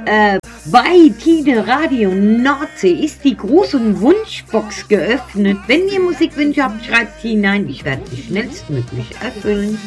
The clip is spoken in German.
Bei Tide Radio Nordsee ist die große Wunschbox geöffnet. Wenn ihr Musikwünsche habt, schreibt sie hinein. Ich werde sie schnellstmöglich erfüllen.